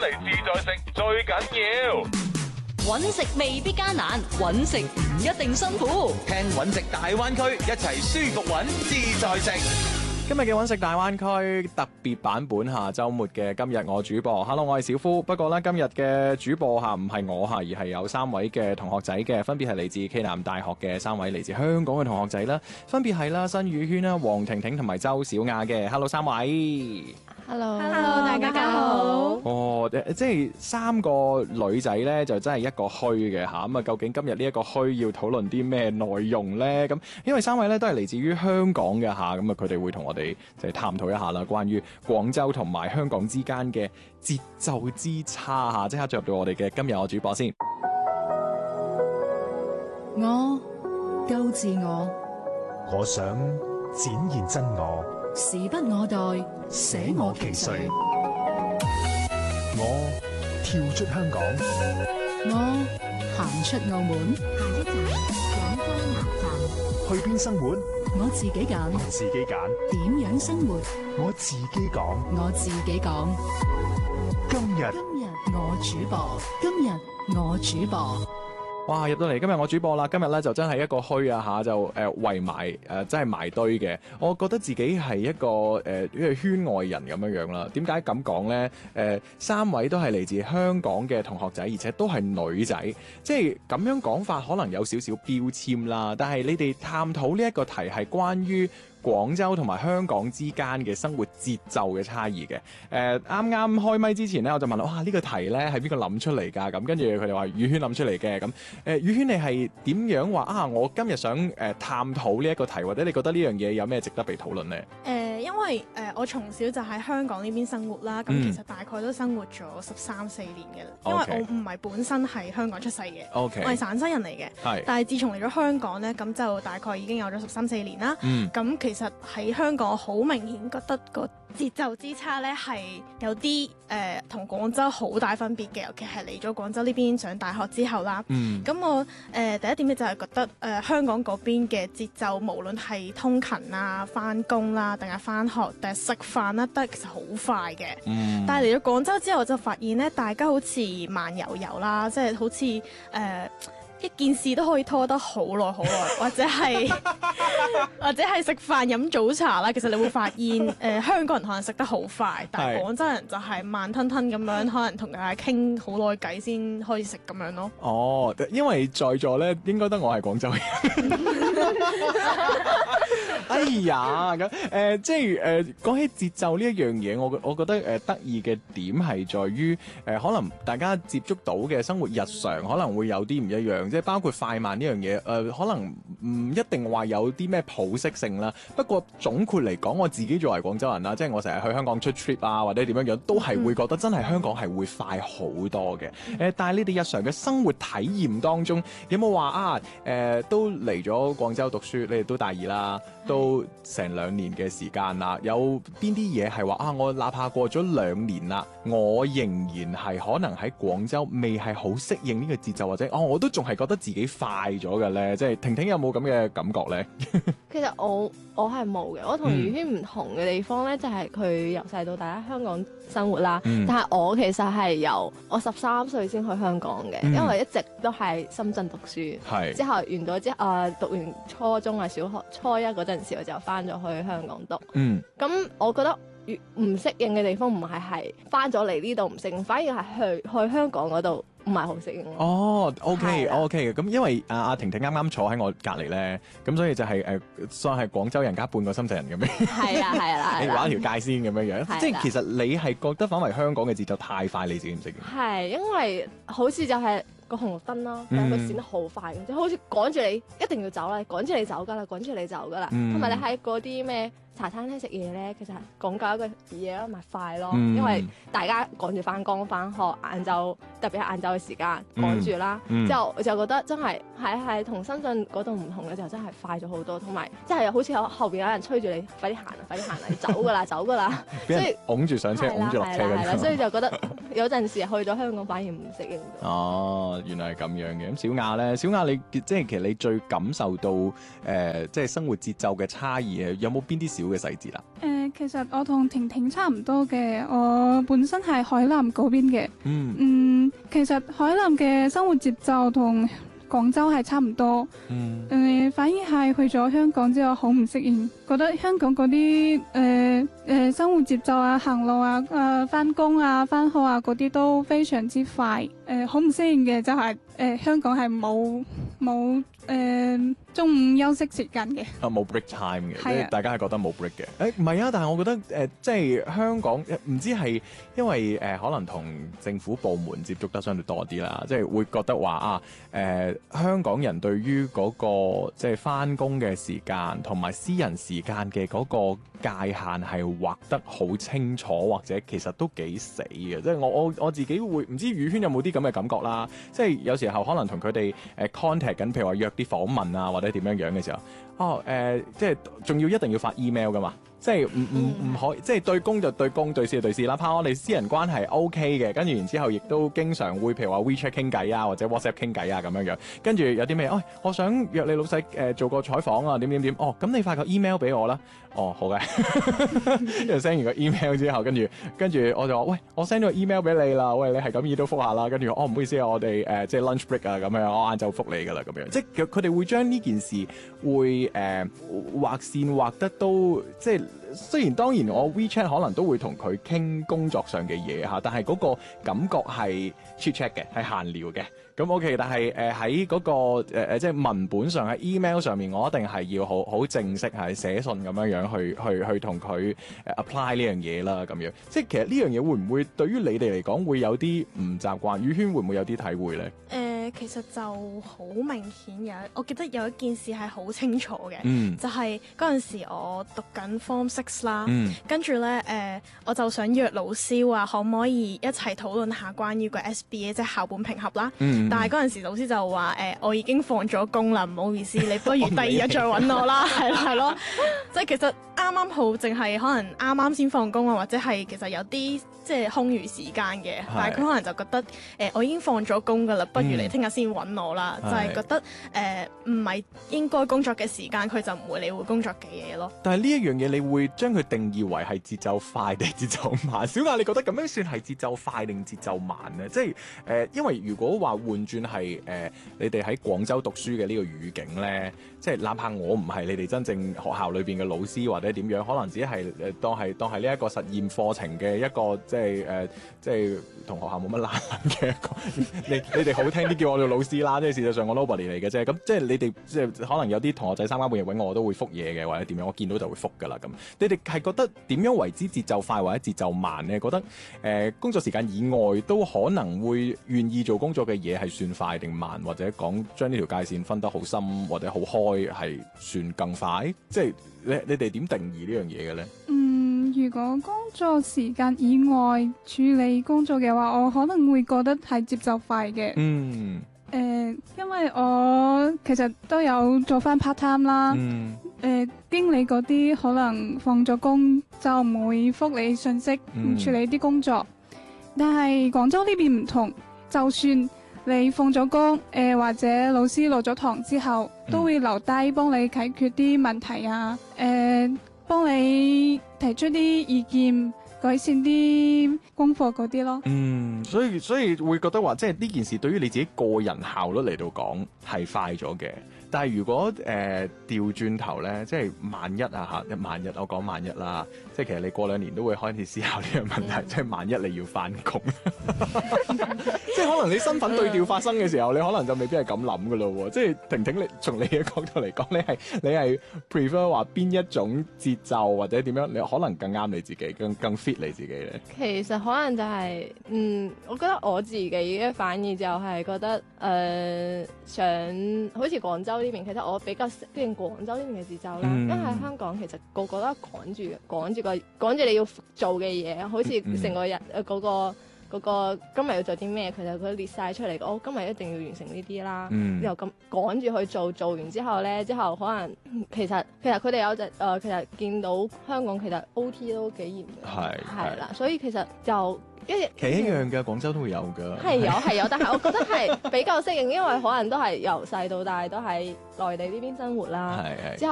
嚟自在食最緊要。 揾食未必艱難，揾食唔一定辛苦。 聽揾食大灣區，一齊舒服揾自在食。 今日嘅揾食大灣區特別版本下週末嘅今日我主播 ，Hello 我係小夫。不過呢，今日嘅主播下唔係我下，而係有3位嘅同學仔嘅，分別係嚟自暨南大學嘅3位嚟自香港嘅同學仔啦，分別係啦新宇軒啦、黃婷婷同埋周小雅嘅。Hello 3位。 Hello， 大家好。 哦，即係3個女仔呢，就真係一個虛嘅嚇。咁啊，究竟今日呢一個虛要討論啲咩內容呢？咁因為3位呢都係嚟自於香港嘅嚇，咁啊佢哋會同我哋就係探討一下啦，關於廣州同埋香港之間嘅節奏之差嚇。即刻進入到我哋嘅今日我主播先。 我夠自我， 我想展現真我， 時不我待，捨我其誰。 我跳出香港， 我行出澳門， 下一站廣州南站。 去邊生活？ 我自己揀， 自己揀。 點樣生活？ 我自己講， 我自己講。 今日我主播，今日我主播。 哇！入到嚟今日我主播啦，今日咧就真係一個虛啊嚇，就圍埋真係埋堆嘅。我覺得自己係一個圈外人咁樣啦。點解咁講呢？3位都係嚟自香港嘅同學仔，而且都係女仔，即係咁樣講法可能有少少標籤啦。但係你哋探討呢一個題係關於廣州同埋香港之間嘅生活節奏嘅差異嘅。啱啱開咪之前咧，我就問哇呢個題咧係邊個諗出嚟㗎？咁跟住佢哋話宇軒諗出嚟嘅。咁宇軒你係點樣話啊？我今日想探討呢一個題，或者你覺得呢樣嘢有咩值得被討論呢？ 因為我從小就喺香港呢邊生活啦，咁其實大概都生活咗13-14年嘅啦。因為我唔係本身係香港出世嘅，我係汕西人嚟嘅。但係自從嚟咗香港咧，咁就大概已經有咗13-14年啦。咁其實喺香港好明顯覺得個節奏之差咧係有啲同廣州好大分別嘅，尤其係嚟咗廣州呢邊上大學之後啦。咁我第一點咧就係覺得香港嗰邊嘅節奏，無論係通勤啊、返工啦，定係返學，定係食飯啦，都係其實好快嘅。但係嚟咗廣州之後，我就發現咧，大家好似慢悠悠啦，即係好似一件事都可以拖得好耐好耐，或者係食飯飲早茶啦。其實你會發現香港人可能食得好快，但係廣州人就係慢吞吞咁樣，可能同大家傾好耐偈先開始食咁樣咯。 哦，因為在座咧應該得我係廣州人。哎呀，咁即係講起節奏呢一樣嘢，我覺得得意嘅點係在於可能大家接觸到嘅生活日常可能會有啲唔一樣。即係包括快慢呢樣嘢，可能唔一定話有啲咩普適性啦。不過總括嚟講，我自己作為廣州人啦，即係我成日去香港出 trip 啊，或者點樣樣，都係會覺得真係香港係會快好多嘅。但係你哋日常嘅生活體驗當中，有冇話啊？都嚟咗廣州讀書，你哋都大二啦，都成2年嘅時間啦。有邊啲嘢係話啊？我哪怕過咗2年啦，我仍然係可能喺廣州未係好適應呢個節奏，或者我都仲係覺得自己快咗嘅咧。即係婷婷有冇咁嘅感覺咧？ 其實我係冇嘅，我同宇軒唔同嘅地方咧，就係佢由細到大喺香港生活啦。但係我其實係由我13歲先去香港嘅，因為一直都係深圳讀書。之後完咗之後，讀完初中啊、小學初1嗰陣時，我就翻咗去香港讀。咁我覺得越唔適應嘅地方唔係翻咗嚟呢度唔適應，反而係去香港嗰度唔係好適應。 哦，OK 嘅，咁因為阿婷婷啱啱坐喺我隔離咧，咁所以就係算係廣州人加半個深圳人咁樣。係啦，你畫一條界先咁樣樣。即係其實你係覺得反為香港嘅節奏太快，你自己唔適應？係因為好似就係個紅綠燈啦，但係佢閃得好快嘅，即係好似趕住你一定要走啦，趕住你走㗎啦，趕住你走㗎啦。同埋你喺嗰啲咩茶餐廳食嘢咧，其實講究一個嘢咯，咪快咯，因為大家趕住翻工翻學，晏晝特別係晏晝嘅時間趕住啦。之後我就覺得真係係同深圳嗰度唔同嘅，就真係快咗好多，同埋即係好似後邊有人催住你快啲行啊，快啲行啊，你走㗎啦，走㗎啦，所以擁住上車，擁住落車嗰啲。所以就覺得有陣時去咗香港反而唔適應到。 哦，原來係咁樣嘅。咁小雅咧，小雅你即係其實你最感受到即係生活節奏嘅差異有冇邊啲小嘅細節啦？ 其實我同婷婷差唔多嘅，我本身係海南嗰邊嘅。其實海南嘅生活節奏同廣州係差唔多。反而係去咗香港之後好唔適應，覺得香港嗰啲生活節奏啊、行路啊、返工啊、返學啊嗰啲都非常之快。好唔適應嘅就係香港係冇中午休息時間嘅， 冇 break time 嘅，即係大家係覺得冇 break 嘅。唔係啊，但係我覺得即係香港唔知係因為可能同政府部門接觸得相對多啲啦，即係會覺得話香港人對於嗰個即係返工嘅時間同埋私人時間嘅嗰個界限係畫得好清楚，或者其實都幾死嘅。即係我自己會唔知宇軒有冇啲咁嘅感覺啦。即係有時候可能同佢哋contact 緊，譬如話約啲訪問啊，或者點樣嘅時候，即係仲要一定要發 email 噶嘛。即係唔可以，即係對公就對公，對私就對私。哪怕我哋私人關係 OK 嘅，跟住然之後亦都經常會譬如話 WeChat 傾偈啊，或者 WhatsApp 傾偈啊咁樣樣。跟住有啲咩，我想約你老細做個採訪啊，點。咁你發個 email 俾我啦。好嘅。因為 send 完個 email 之後，跟住我就話，喂，我 send 咗個 email 俾你啦。喂，你係咁意都覆下啦。跟住唔好意思啊，我哋即係 lunch break 啊咁樣，我晏晝覆你㗎啦咁樣。即係佢哋會將呢件事會畫線畫得都即係。雖然當然我 WeChat 可能都會同佢傾工作上嘅嘢嚇，但係嗰個感覺係 chit chat 嘅，係閒聊嘅。咁 OK，但係喺嗰個即係文本上喺 email 上面，我一定係要好正式係寫信咁樣去同佢apply 呢樣嘢啦咁樣。即係其實呢樣嘢會唔會對於你哋嚟講會有啲唔習慣？宇軒會唔會有啲體會咧？ 其實就好明顯我記得有一件事係好清楚嘅，就係嗰陣時我讀緊 Form 6啦，跟住咧我就想約老師話可唔可以一齊討論下關於個 SBA 即係校本評核啦，但係嗰陣時老師就話我已經放咗工啦，唔好意思，你不如第二日再揾我啦，係咯，即係其實啱啱好淨係可能啱啱先放工啊，或者係其實有啲即係空餘時間嘅，但係佢可能就覺得我已經放咗工㗎啦，不如你聽日先揾我啦，就係覺得唔係應該工作嘅時間，佢就唔會理會工作嘅嘢咯。 但係呢一樣嘢，你會將佢定義為係節奏快定節奏慢？小雅，你覺得咁樣算係節奏快定節奏慢呢？即係因為如果話換轉係你哋喺廣州讀書嘅呢個語境呢，即係哪怕我唔係你哋真正學校裏邊嘅老師或者點樣，可能只係當係呢一個實驗課程嘅一個即係同學校冇乜難嘅一個，你哋好聽啲叫我做老師啦，即係事實上我 nobody 嚟嘅啫。咁即係你哋即係可能有啲同學仔三更半夜揾我都會覆嘢嘅，或者點樣，我見到就會覆㗎啦。咁你哋係覺得點樣為之節奏快或者節奏慢呢？覺得工作時間以外都可能會願意做工作嘅嘢係算快定慢，或者講將呢條界線分得好深或者好開係算更快？即係你哋點定義呢樣嘢嘅咧？ 如果工作時間以外處理工作嘅話，我可能會覺得係節奏快嘅。因為我其實都有做翻 part time 啦。經理嗰啲可能放咗工就唔會覆你信息，唔處理啲工作。但係廣州呢邊唔同，就算你放咗工，或者老師落咗堂之後，都會留低幫你解決啲問題啊，幫你提出啲意見，改善啲功課嗰啲咯。 所以會覺得話，即係呢件事對於你自己個人效率嚟到講係快咗嘅。但係如果調轉頭咧，即係萬一我講萬一啦，即係其實你過2年都會開始思考呢個問題，即係萬一你要返工，即係可能你身份對調發生嘅時候，你可能就未必係咁諗噶咯喎。即係婷婷，你從你嘅角度嚟講，你係 prefer 話邊一種節奏或者點樣，你可能更啱你自己，更 fit 你自己咧？ 其實可能就係我覺得我自己嘅反應就係覺得想好似廣州呢邊，其實我比較適應廣州呢邊嘅節奏啦。因為香港其實個個都趕住你要做嘅嘢，好似成個日嗰個今日要做啲咩，其實佢列晒出嚟。我今日一定要完成呢啲啦，又咁趕住去做完之後咧，可能其實佢哋有隻其實見到香港其實 OT 都幾嚴嘅，係啦，所以其實就其實一樣嘅，廣州都會有㗎， 係有，但係我覺得係比較適應，因為可能都係由細到大都喺內地呢邊生活啦，之後